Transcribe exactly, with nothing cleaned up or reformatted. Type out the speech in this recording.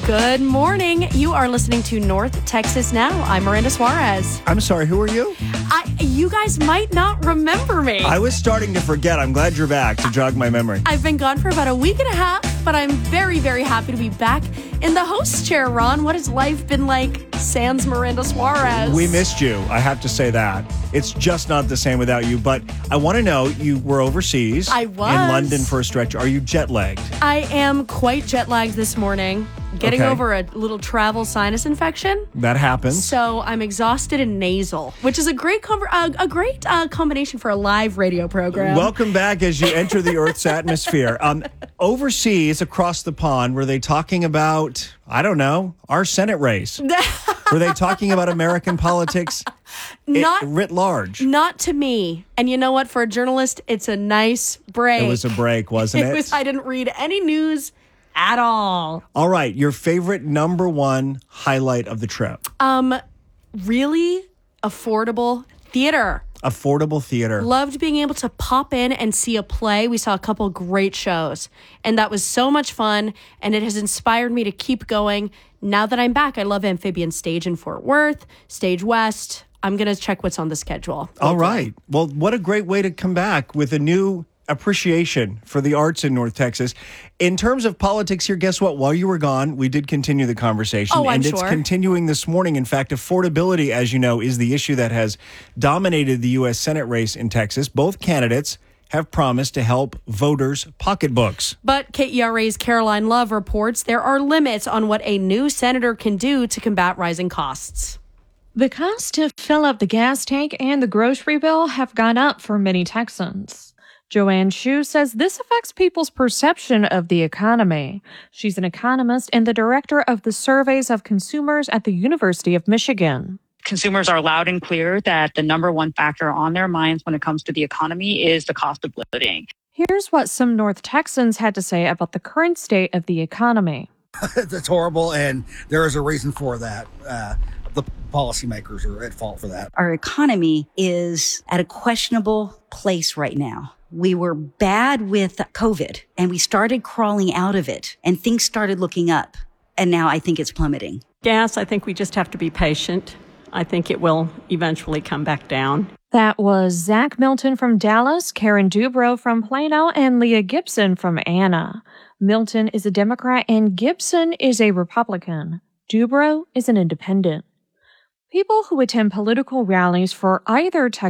Good morning. You are listening to North Texas Now. I'm Miranda Suarez. I'm sorry, who are you? I, you guys might not remember me. I was starting to forget. I'm glad you're back to jog my memory. I've been gone for about a week and a half, but I'm very, very happy to be back in the host chair, Ron. What has life been like sans Miranda Suarez? We missed you. I have to say that. It's just not the same without you, but I want to know, you were overseas. I was. In London for a stretch. Are you jet lagged? I am quite jet lagged this morning. Getting Okay. over a little travel sinus infection. That happens. So I'm exhausted and nasal, which is a great com- uh, a great uh, combination for a live radio program. Welcome back as you enter the Earth's atmosphere. Um, overseas, across the pond, were they talking about, I don't know, our Senate race? Were they talking about American politics Not it, writ large? Not to me. And you know what? For a journalist, it's a nice break. It was a break, wasn't it? It was. I didn't read any news at all. All right, your favorite number one highlight of the trip? Um, really affordable theater. Affordable theater. Loved being able to pop in and see a play. We saw a couple great shows, and that was so much fun, and it has inspired me to keep going. Now that I'm back, I love Amphibian Stage in Fort Worth, Stage West. I'm going to check what's on the schedule. All right. Well, what a great way to come back with a new appreciation for the arts in North Texas. In terms of politics here, guess what? While you were gone, we did continue the conversation. Oh, I'm and it's sure. continuing this morning. In fact, affordability, as you know, is the issue that has dominated the U S Senate race in Texas. Both candidates have promised to help voters' pocketbooks. But K E R A's Caroline Love reports there are limits on what a new senator can do to combat rising costs. The cost to fill up the gas tank and the grocery bill have gone up for many Texans. Joanne Shu says this affects people's perception of the economy. She's an economist and the director of the Surveys of Consumers at the University of Michigan. Consumers are loud and clear that the number one factor on their minds when it comes to the economy is the cost of living. Here's what some North Texans had to say about the current state of the economy. It's horrible, and there is a reason for that. Uh, the policymakers are at fault for that. Our economy is at a questionable place right now. We were bad with COVID, and we started crawling out of it, and things started looking up. And now I think it's plummeting. Gas, I think we just have to be patient. I think it will eventually come back down. That was Zach Milton from Dallas, Karen Dubrow from Plano, and Leah Gibson from Anna. Milton is a Democrat and Gibson is a Republican. Dubrow is an independent. People who attend political rallies for either Texas